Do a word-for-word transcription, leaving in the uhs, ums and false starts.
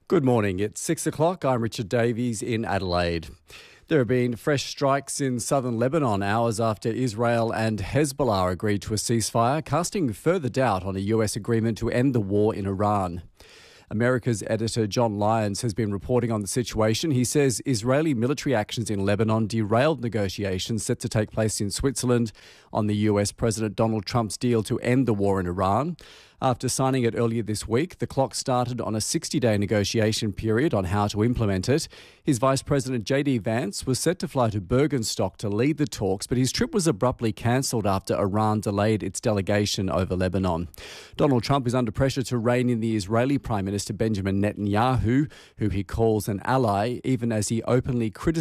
Good morning. It's six o'clock. I'm Richard Davies in Adelaide. There have been fresh strikes in southern Lebanon hours after Israel and Hezbollah agreed to a ceasefire, casting further doubt on a U S agreement to end the war in Iran. America's editor John Lyons has been reporting on the situation. He says Israeli military actions in Lebanon derailed negotiations set to take place in Switzerland on the U S President Donald Trump's deal to end the war in Iran. After signing it earlier this week, the clock started on a sixty-day negotiation period on how to implement it. His Vice President J D Vance was set to fly to Bergenstock to lead the talks, but his trip was abruptly cancelled after Iran delayed its delegation over Lebanon. Donald Trump is under pressure to rein in the Israeli Prime Minister Benjamin Netanyahu, who he calls an ally, even as he openly criticised